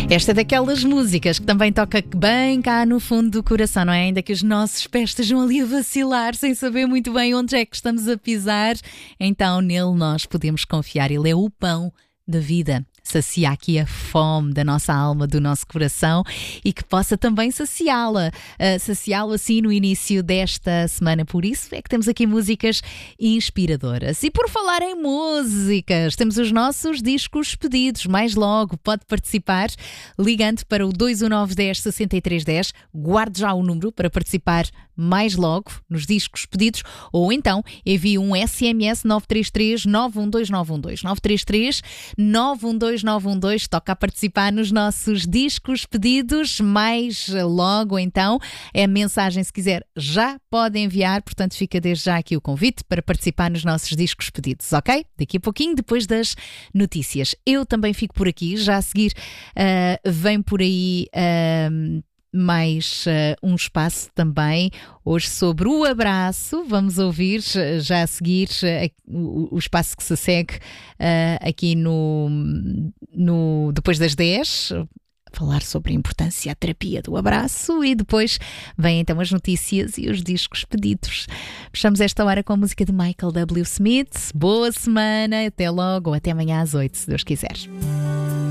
Esta é daquelas músicas que também toca bem cá no fundo do coração, não é? Ainda que os nossos pés estejam ali a vacilar sem saber muito bem onde é que estamos a pisar, então nele nós podemos confiar. Ele é o pão da vida. Sacia aqui a fome da nossa alma, do nosso coração e que possa também saciá-la assim no início desta semana. Por isso é que temos aqui músicas inspiradoras. E por falar em músicas, temos os nossos discos pedidos. Mais logo pode participar ligando para o 21910 6310. Guarde já o número para participar mais logo nos discos pedidos, ou então envie um SMS 933 912912 933 912912. Toca a participar nos nossos discos pedidos. Mais logo então é a mensagem, se quiser já pode enviar, portanto fica desde já aqui o convite para participar nos nossos discos pedidos, ok? Daqui a pouquinho, depois das notícias, eu também fico por aqui. Já a seguir vem por aí mais um espaço também, hoje sobre o abraço. Vamos ouvir já a seguir o espaço que se segue aqui no depois das 10, falar sobre a importância, a terapia do abraço, e depois vêm então as notícias e os discos pedidos. Fechamos esta hora com a música de Michael W. Smith. Boa semana, até logo, ou até amanhã às 8, se Deus quiser.